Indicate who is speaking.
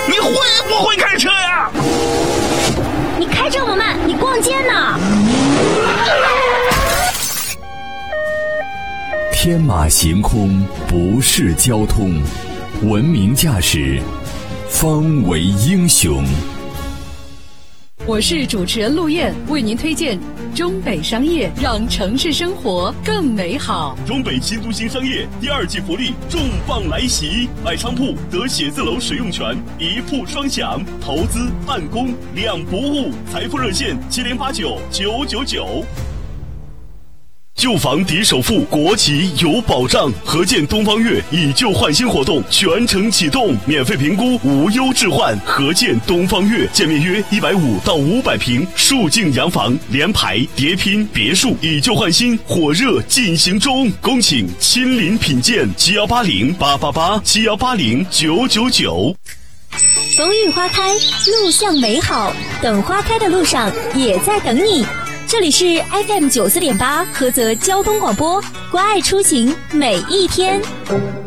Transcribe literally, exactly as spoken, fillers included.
Speaker 1: 你会不会开车呀？
Speaker 2: 你开这么慢，你逛街呢？
Speaker 3: 天马行空不是交通，文明驾驶方为英雄。
Speaker 4: 我是主持人陆燕，为您推荐中北商业，让城市生活更美好。
Speaker 1: 中北新都新商业第二季福利重磅来袭，爱商铺得写字楼使用权，一铺双享，投资办公两不误。财富热线七零八九九九九。旧房抵首付，国企有保障。合建东方悦以旧换新活动全程启动，免费评估，无忧置换。合建东方悦，建面约一百五到五百平，数境洋房，联排、叠拼、别墅，以旧换新，火热进行中。恭请亲临品鉴，七幺八零八八八，七幺八零九九九。
Speaker 2: 风韵花开，路向美好，等花开的路上也在等你。这里是 F M 九四点八菏泽交通广播，关爱出行每一天。